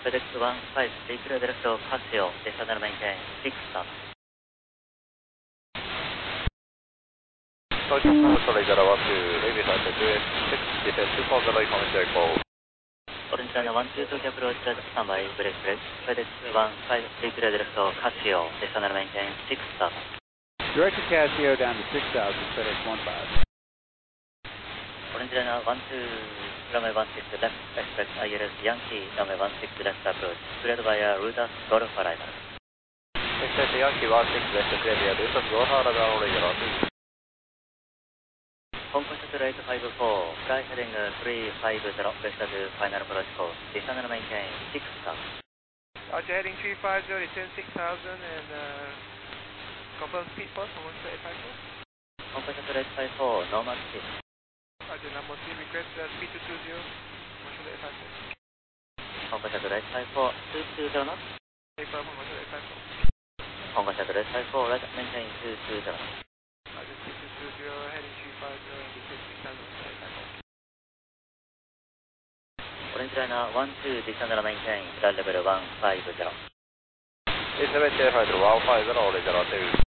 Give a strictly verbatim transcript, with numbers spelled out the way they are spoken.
FedEx ワンファイブ、テイクレベルとカシオ、デサナルメインテイン、シックスター。 Social Charlie Zero One Two, leave it at the two six, descend two four zero, comment your call. オレンジライナーワンツーとキャプローチライトスタンバイ、ブレークブレーク、FedEx ワンファイブ、テイクレベルとカシオ、デサナルメインテイン、シックスター。 Direct to Casio down to six thousand, FedEx one five. オレンジライナーワンツー、ランウェイワンシックス、レフト、エクスペクト アイエルエス、ヤンキー、ランウェイワンシックス、レフトアプローチ、クレードバイヤー、ルータス、ゴルフアライバル。 Expect Yankee one six, left clear via Lucas, go hard around Charlie Zero Two. 香港シャトルエイトファイブフォー、フライヘディングスリーファイブゼロ、ベスタズファイナルプロトコール、ディサナルメインテイン、シックスター。 Roger, heading three five zero, descend six thousand and uh, confirm speed first on one eight five four. 香港シャトルエイトファイブフォー、ノーマルスピード。 Roger, number three, request uh, speed two two zero, one eight five four. 香港シャトルエイトファイブフォー、ツーツーゼロノット。 Take off on one eight five four. 香港シャトルエイトファイブフォー、ライトメインテイン、ツーツーゼロノット。 Roger, speed two two zero, heading three five zero, descend six thousand, one eight five four. オレンジライナーワンツー、ディサナルメインテイン、フライレベルワンファイブゼロ。 Descend one five zero, one five zero, Charlie Zero Two.